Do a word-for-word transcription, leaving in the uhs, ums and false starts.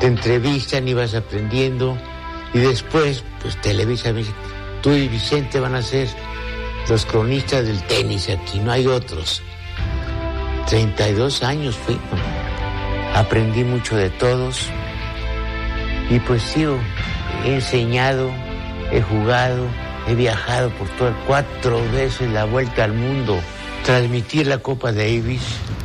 te entrevistan y vas aprendiendo. Y después, pues Televisa me dice, tú y Vicente van a ser los cronistas del tenis aquí, no hay otros. treinta y dos años fui, aprendí mucho de todos. Y pues sí, he enseñado, he jugado, he viajado por todo, cuatro veces la vuelta al mundo, transmitir la Copa Davis.